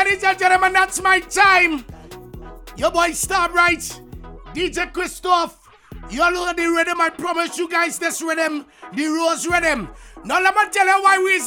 Ladies and gentlemen, that's my time. Your boy Star Right, DJ Christoph. You all know the rhythm. I promise you guys this rhythm, the Rose rhythm. Now let me tell you why we